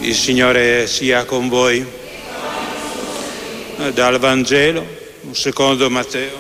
Il Signore sia con voi. Dal Vangelo secondo Matteo.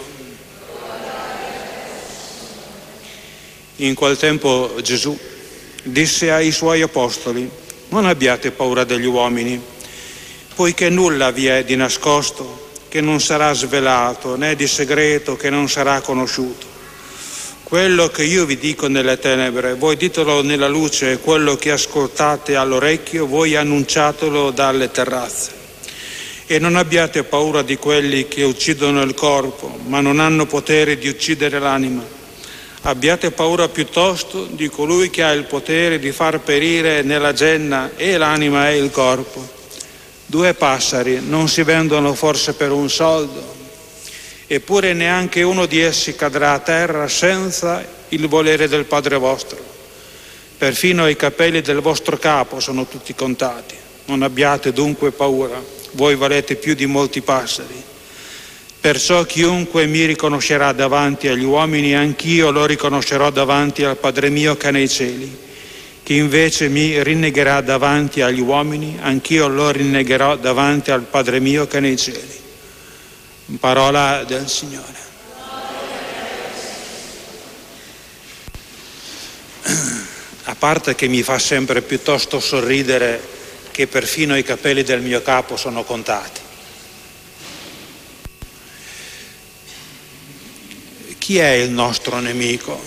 In quel tempo Gesù disse ai suoi apostoli: non abbiate paura degli uomini, poiché nulla vi è di nascosto che non sarà svelato, né di segreto che non sarà conosciuto. Quello che io vi dico nelle tenebre, voi ditelo nella luce, e quello che ascoltate all'orecchio, voi annunciatelo dalle terrazze. E non abbiate paura di quelli che uccidono il corpo, ma non hanno potere di uccidere l'anima. Abbiate paura piuttosto di colui che ha il potere di far perire nella genna e l'anima e il corpo. 2 passeri non si vendono forse per un soldo? Eppure neanche uno di essi cadrà a terra senza il volere del Padre vostro. Perfino i capelli del vostro capo sono tutti contati. Non abbiate dunque paura, voi valete più di molti passeri. Perciò chiunque mi riconoscerà davanti agli uomini, anch'io lo riconoscerò davanti al Padre mio che è nei cieli. Chi invece mi rinnegherà davanti agli uomini, anch'io lo rinnegherò davanti al Padre mio che è nei cieli. Parola del Signore. A parte che mi fa sempre piuttosto sorridere che perfino i capelli del mio capo sono contati. Chi è il nostro nemico?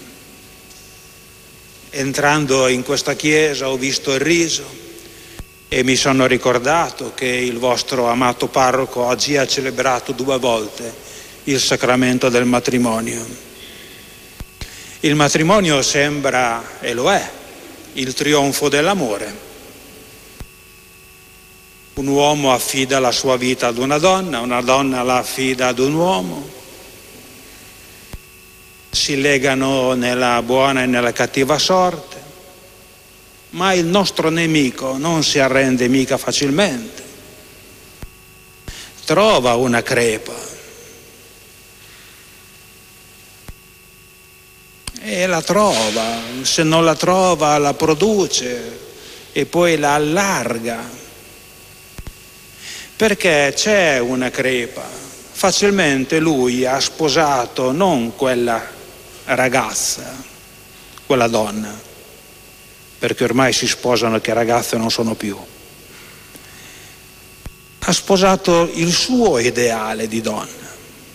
Entrando in questa chiesa ho visto il riso e mi sono ricordato che il vostro amato parroco oggi ha celebrato 2 volte il sacramento del matrimonio. Il matrimonio sembra, e lo è, il trionfo dell'amore. Un uomo affida la sua vita ad una donna la affida ad un uomo. Si legano nella buona e nella cattiva sorte. Ma il nostro nemico non si arrende mica facilmente. Trova una crepa e la trova, se non la trova la produce e poi la allarga, perché c'è una crepa. Facilmente lui ha sposato non quella ragazza, quella donna, perché ormai si sposano che ragazze non sono più. Ha sposato il suo ideale di donna,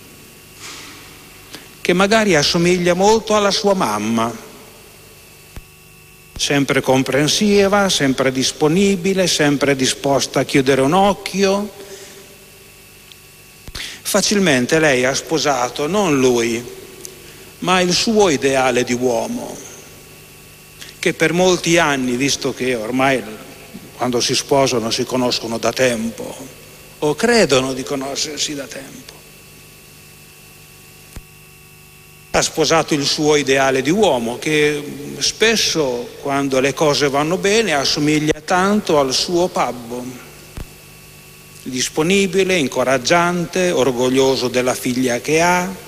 che magari assomiglia molto alla sua mamma, sempre comprensiva, sempre disponibile, sempre disposta a chiudere un occhio. Facilmente lei ha sposato non lui, ma il suo ideale di uomo, che per molti anni, visto che ormai quando si sposano si conoscono da tempo, o credono di conoscersi da tempo, ha sposato il suo ideale di uomo, che spesso, quando le cose vanno bene, assomiglia tanto al suo babbo, disponibile, incoraggiante, orgoglioso della figlia che ha.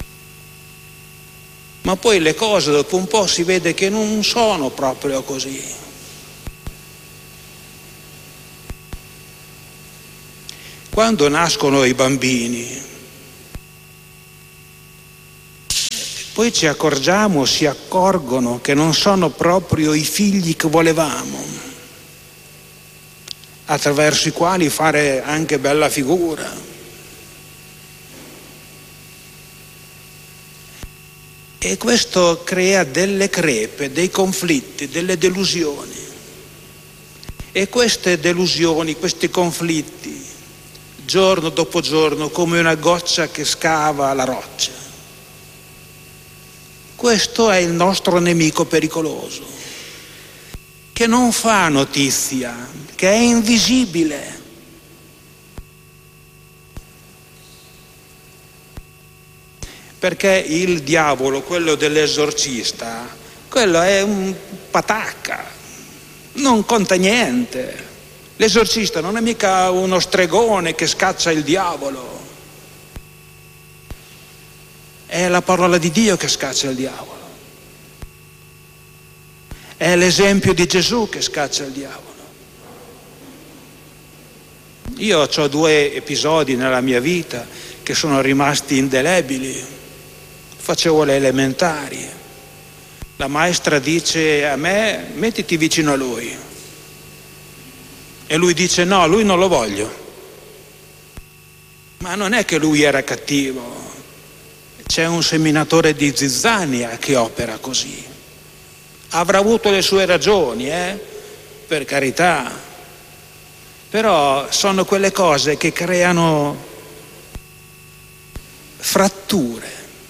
Ma poi le cose dopo un po' si vede che non sono proprio così. Quando nascono i bambini, poi ci accorgiamo, si accorgono che non sono proprio i figli che volevamo, attraverso i quali fare anche bella figura. E questo crea delle crepe, dei conflitti, delle delusioni. E queste delusioni, questi conflitti, giorno dopo giorno, come una goccia che scava la roccia. Questo è il nostro nemico pericoloso, che non fa notizia, che è invisibile. Perché il diavolo, quello dell'esorcista, quello è un patacca, non conta niente. L'esorcista non è mica uno stregone che scaccia il diavolo. È la parola di Dio che scaccia il diavolo. È l'esempio di Gesù che scaccia il diavolo. Io ho 2 episodi nella mia vita che sono rimasti indelebili. Facevo le elementari. La maestra dice a me: mettiti vicino a lui. E lui dice: no, lui non lo voglio. Ma non è che lui era cattivo. C'è un seminatore di zizzania che opera così. Avrà avuto le sue ragioni, per carità. Però sono quelle cose che creano fratture.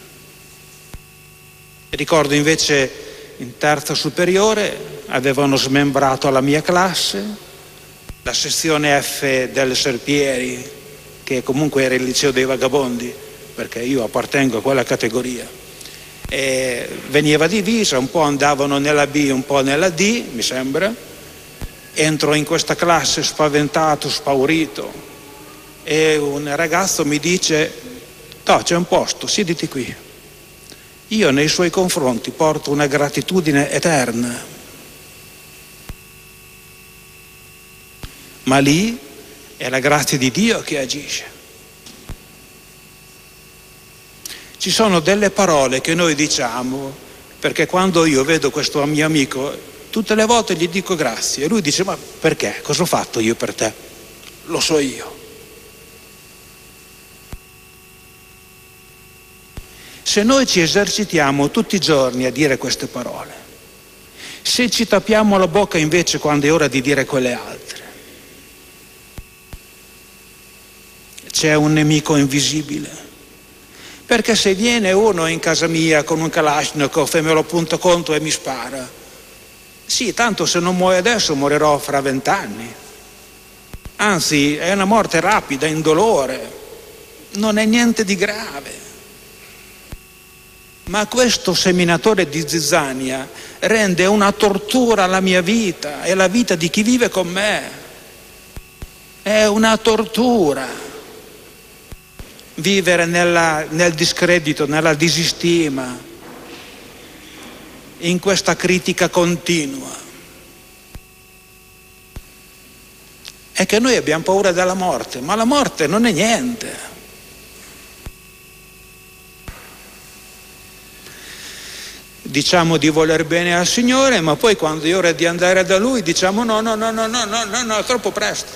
Ricordo invece in terza superiore avevano smembrato la mia classe, la sezione F del Serpieri, che comunque era il liceo dei vagabondi, perché io appartengo a quella categoria, e veniva divisa, un po' andavano nella B, un po' nella D, mi sembra. Entro in questa classe spaventato, spaurito, e un ragazzo mi dice: no, c'è un posto, siediti qui. Io nei suoi confronti porto una gratitudine eterna, ma lì è la grazia di Dio che agisce. Ci sono delle parole che noi diciamo, perché quando io vedo questo mio amico, tutte le volte gli dico grazie, e lui dice: ma perché? Cosa ho fatto io per te? Lo so io. Se noi ci esercitiamo tutti i giorni a dire queste parole, se ci tappiamo la bocca invece quando è ora di dire quelle altre, c'è un nemico invisibile. Perché se viene uno in casa mia con un Kalashnikov e me lo punta contro e mi spara, sì, tanto se non muoio adesso morirò fra 20 anni. Anzi, è una morte rapida, indolore, non è niente di grave. Ma questo seminatore di zizzania rende una tortura alla mia vita e alla vita di chi vive con me. È una tortura vivere nel discredito, nella disistima, in questa critica continua. È che noi abbiamo paura della morte, ma la morte non è niente. Diciamo di voler bene al Signore, ma poi quando è ora di andare da Lui diciamo no, è troppo presto.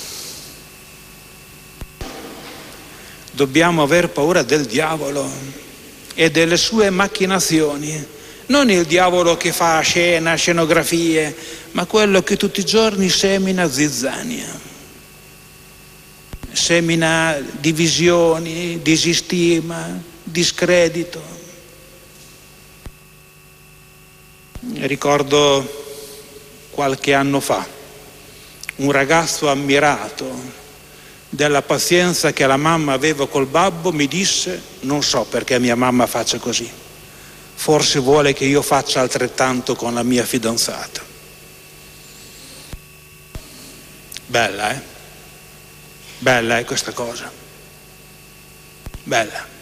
Dobbiamo aver paura del diavolo e delle sue macchinazioni, non il diavolo che fa scenografie, ma quello che tutti i giorni semina zizzania, semina divisioni, disistima, discredito. Ricordo qualche anno fa un ragazzo ammirato della pazienza che la mamma aveva col babbo mi disse: non so perché mia mamma faccia così, forse vuole che io faccia altrettanto con la mia fidanzata. Bella, bella è questa cosa, bella.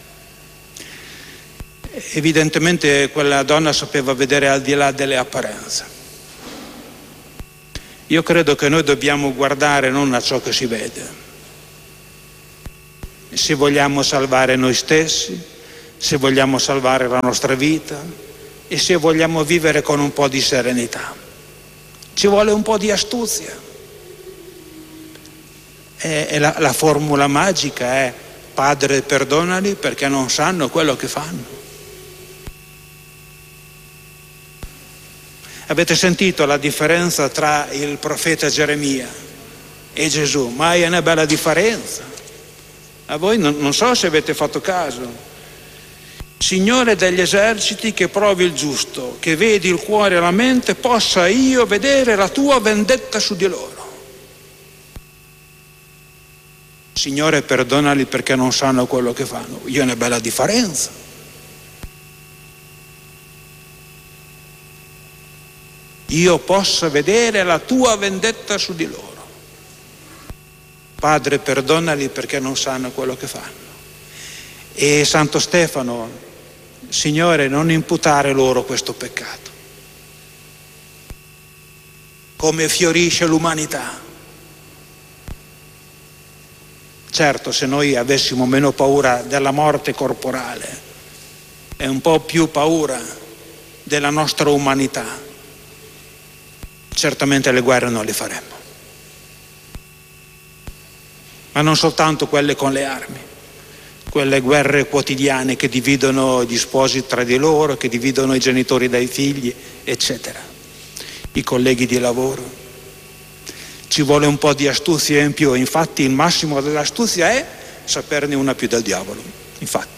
Evidentemente quella donna sapeva vedere al di là delle apparenze. Io credo che noi dobbiamo guardare non a ciò che si vede. Se vogliamo salvare noi stessi, se vogliamo salvare la nostra vita e se vogliamo vivere con un po' di serenità, ci vuole un po' di astuzia. E la formula magica è: Padre, perdonali perché non sanno quello che fanno. Avete sentito la differenza tra il profeta Geremia e Gesù? Ma è una bella differenza. A voi non so se avete fatto caso. Signore degli eserciti, che provi il giusto, che vedi il cuore e la mente, possa io vedere la tua vendetta su di loro. Signore, perdonali perché non sanno quello che fanno. È una bella differenza. Io possa vedere la tua vendetta su di loro. Padre, perdonali perché non sanno quello che fanno. E Santo Stefano: Signore, non imputare loro questo peccato. Come fiorisce l'umanità. Certo, se noi avessimo meno paura della morte corporale e un po' più paura della nostra umanità, certamente le guerre non le faremmo. Ma non soltanto quelle con le armi, quelle guerre quotidiane che dividono gli sposi tra di loro, che dividono i genitori dai figli, eccetera, i colleghi di lavoro. Ci vuole un po' di astuzia in più, infatti il massimo dell'astuzia è saperne una più del diavolo, infatti.